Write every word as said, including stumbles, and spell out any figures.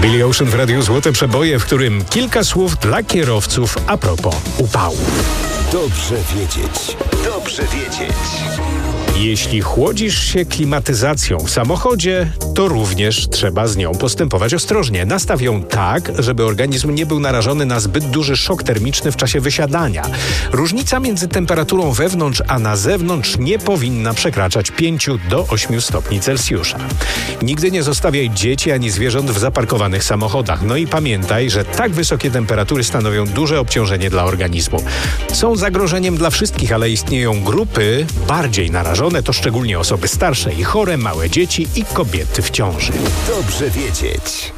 Billy Ocean w Radiu Złote Przeboje, w którym kilka słów dla kierowców a propos upału. Dobrze wiedzieć. Dobrze wiedzieć. Jeśli chłodzisz się klimatyzacją w samochodzie, to również trzeba z nią postępować ostrożnie. Nastaw ją tak, żeby organizm nie był narażony na zbyt duży szok termiczny w czasie wysiadania. Różnica między temperaturą wewnątrz a na zewnątrz nie powinna przekraczać pięć do ośmiu stopni Celsjusza. Nigdy nie zostawiaj dzieci ani zwierząt w zaparkowanych samochodach. No i pamiętaj, że tak wysokie temperatury stanowią duże obciążenie dla organizmu. Są zagrożeniem dla wszystkich, ale istnieją grupy bardziej narażone. To szczególnie osoby starsze i chore, małe dzieci i kobiety w ciąży. Dobrze wiedzieć.